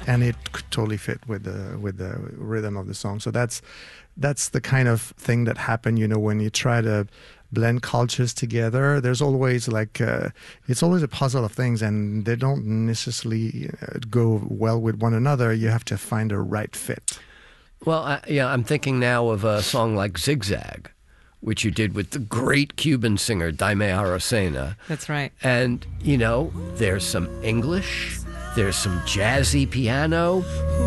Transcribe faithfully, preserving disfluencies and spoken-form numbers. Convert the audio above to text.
and it could totally fit with the with the rhythm of the song. So that's that's the kind of thing that happen, you know, when you try to blend cultures together. There's always like uh, it's always a puzzle of things, and they don't necessarily uh, go well with one another. You have to find a right fit. Well, I, yeah, I'm thinking now of a song like Zigzag, which you did with the great Cuban singer Jaime Arocena. That's right. And, you know, there's some English, there's some jazzy piano.